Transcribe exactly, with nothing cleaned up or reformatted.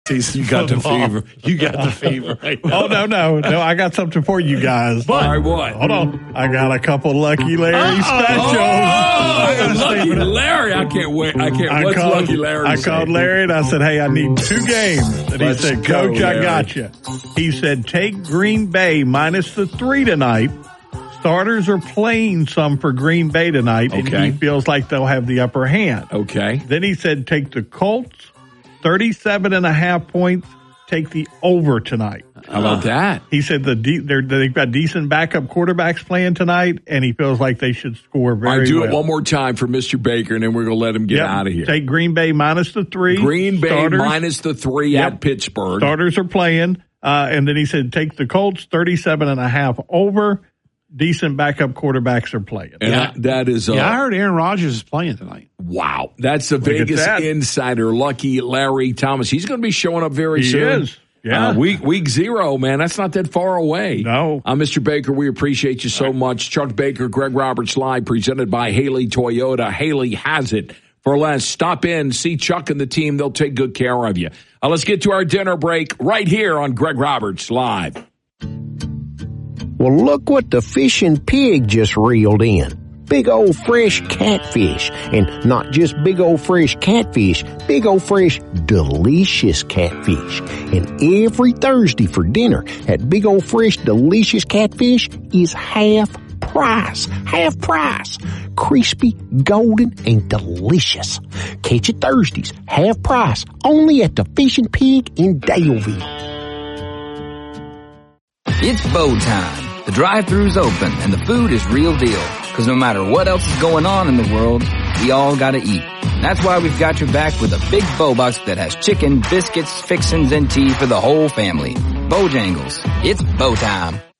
You got the fever. You got the fever. Right now. Oh, no, no. No, I got something for you guys. But, all right, what? Hold on. I got a couple Lucky Larry oh, specials. Oh, Lucky Larry. I can't wait. I can't. I What's called, Lucky Larry I say? called Larry and I said, hey, I need two games. And Let's he said, go, Coach, Larry. I got you. He said, take Green Bay minus the three tonight. Starters are playing some for Green Bay tonight, and Okay. he feels like they'll have the upper hand. Okay. Then he said, take the Colts, thirty-seven and a half points, take the over tonight. How about that? He said the de- they're, they've got decent backup quarterbacks playing tonight, and he feels like they should score very well. I do well. it one more time for Mister Baker, and then we're going to let him get Yep. out of here. Take Green Bay minus the three. Green Bay Starters. minus the three Yep. at Pittsburgh. Starters are playing. Uh, and then he said, take the Colts, thirty-seven and a half over. Decent backup quarterbacks are playing. And Yeah. that, that is, uh, Yeah, I heard Aaron Rodgers is playing tonight. wow. That's the at Vegas that. insider, Lucky Larry Thomas. He's going to be showing up very He soon. is. Yeah. Uh, week week zero, man. That's not that far away. No. Uh, Mister Baker, we appreciate you so much. Chuck Baker, Greg Roberts Live, presented by Haley Toyota. Haley has it for less. Stop in, see Chuck and the team. They'll take good care of you. Uh, let's get to our dinner break right here on Greg Roberts Live. Well, look what the fishing pig just reeled in. Big old fresh catfish. And not just big old fresh catfish, big old fresh delicious catfish. And every Thursday for dinner, that big old fresh delicious catfish is half price. Half price. Crispy, golden, and delicious. Catch it Thursdays, half price, only at the Fishing Pig in Daleville. It's bow time. The drive-thru's open and the food is real deal. Cause no matter what else is going on in the world, we all gotta eat. That's why we've got your back with a big bow box that has chicken, biscuits, fixins, and tea for the whole family. Bojangles. It's bow time.